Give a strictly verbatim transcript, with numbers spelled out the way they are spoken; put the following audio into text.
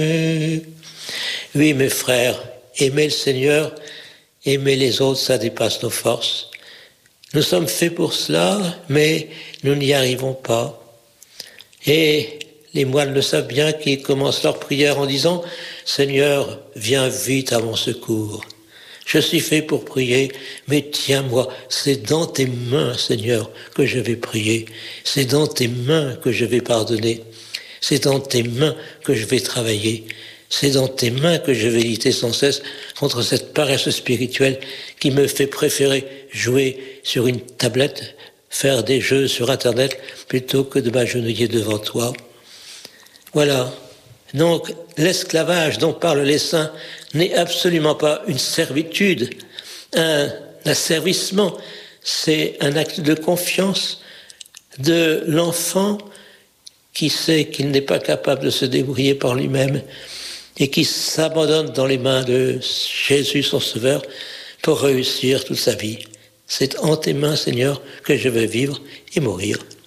Oui, mes frères, aimer le Seigneur, aimer les autres, ça dépasse nos forces. Nous sommes faits pour cela, mais nous n'y arrivons pas. Et les moines le savent bien, qu'ils commencent leur prière en disant « Seigneur, viens vite à mon secours. Je suis fait pour prier, mais tiens-moi, c'est dans tes mains, Seigneur, que je vais prier. C'est dans tes mains que je vais pardonner. C'est dans tes mains que je vais travailler. C'est dans tes mains que je vais lutter sans cesse contre cette paresse spirituelle qui me fait préférer jouer sur une tablette, faire des jeux sur Internet, plutôt que de m'agenouiller devant toi. » Voilà. Donc, l'esclavage dont parlent les saints n'est absolument pas une servitude, un asservissement. C'est un acte de confiance de l'enfant qui sait qu'il n'est pas capable de se débrouiller par lui-même et qui s'abandonne dans les mains de Jésus, son Sauveur, pour réussir toute sa vie. C'est en tes mains, Seigneur, que je vais vivre et mourir.